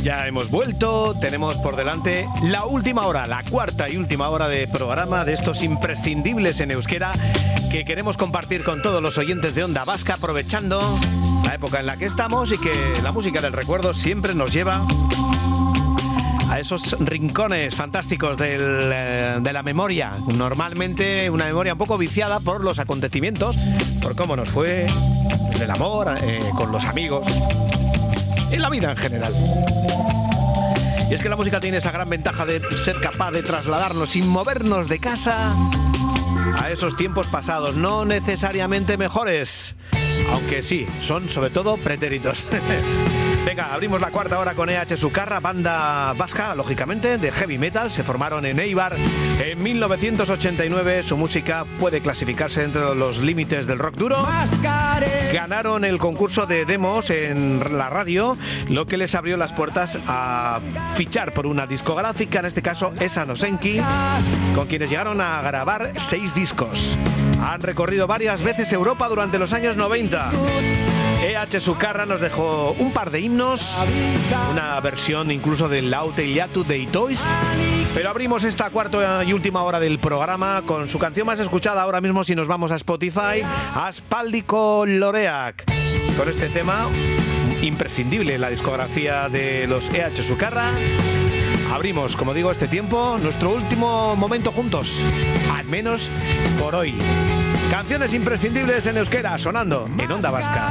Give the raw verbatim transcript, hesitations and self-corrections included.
Ya hemos vuelto, tenemos por delante la última hora, la cuarta y última hora de programa de estos imprescindibles en euskera que queremos compartir con todos los oyentes de Onda Vasca, aprovechando la época en la que estamos y que la música del recuerdo siempre nos lleva a esos rincones fantásticos del, de la memoria. Normalmente una memoria un poco viciada por los acontecimientos, por cómo nos fue en el amor, eh, con los amigos, en la vida en general. Y es que la música tiene esa gran ventaja de ser capaz de trasladarnos sin movernos de casa a esos tiempos pasados, no necesariamente mejores, aunque sí, son sobre todo pretéritos. Venga, abrimos la cuarta hora con E H Sukarra, banda vasca, lógicamente, de heavy metal. Se formaron en Eibar en mil novecientos ochenta y nueve. Su música puede clasificarse dentro de los límites del rock duro. Ganaron el concurso de demos en la radio, lo que les abrió las puertas a fichar por una discográfica, en este caso Esa Nosenki, con quienes llegaron a grabar seis discos. Han recorrido varias veces Europa durante los años noventa. E H Sukarra nos dejó un par de himnos, una versión incluso del Laute Iliatu de Itois. Pero abrimos esta cuarta y última hora del programa con su canción más escuchada ahora mismo si nos vamos a Spotify, Aspaldiko Loreak. Con este tema imprescindible en la discografía de los E H Sukarra, abrimos, como digo, este tiempo, nuestro último momento juntos, al menos por hoy. Canciones imprescindibles en euskera sonando en Onda Vasca.